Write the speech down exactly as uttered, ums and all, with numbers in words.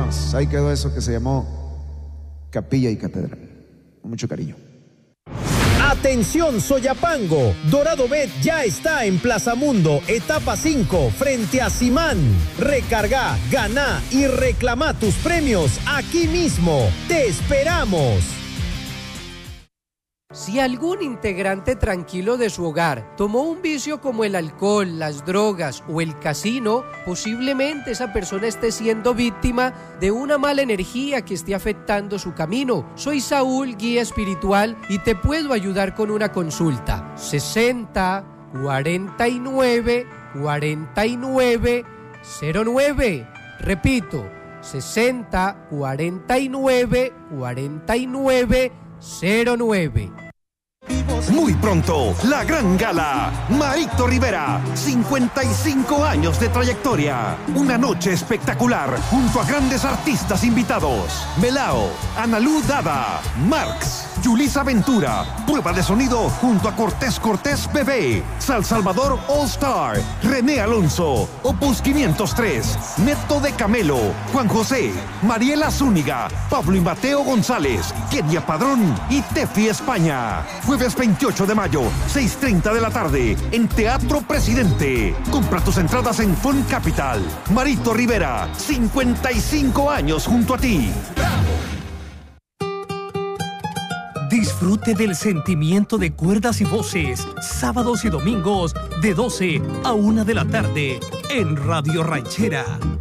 más. Ahí quedó eso que se llamó Capilla y Catedral. Con mucho cariño. Atención Soyapango, Dorado Bet ya está en Plaza Mundo, etapa cinco, frente a Simán. Recarga, gana y reclama tus premios aquí mismo. ¡Te esperamos! Si algún integrante tranquilo de su hogar tomó un vicio como el alcohol, las drogas o el casino, posiblemente esa persona esté siendo víctima de una mala energía que esté afectando su camino. Soy Saúl, guía espiritual, y te puedo ayudar con una consulta. sesenta, cuarenta y nueve, cuarenta y nueve, cero nueve. Repito, sesenta, cuarenta y nueve, cuarenta y nueve, cero nueve. Muy pronto, la gran gala. Marito Rivera, cincuenta y cinco años de trayectoria. Una noche espectacular junto a grandes artistas invitados. Melao, Analú Dada, Marx, Yulisa Ventura. Prueba de sonido junto a Cortés Cortés Bebé, Sal Salvador All Star, René Alonso, Opus quinientos tres, Neto de Camelo, Juan José, Mariela Zúñiga, Pablo y Mateo González, Kenia Padrón y Tefi España. Jueves veintiocho de mayo, seis y treinta de la tarde, en Teatro Presidente. Compra tus entradas en Fun Capital. Marito Rivera, cincuenta y cinco años junto a ti. Disfrute del sentimiento de cuerdas y voces, sábados y domingos de doce a una de la tarde en Radio Ranchera.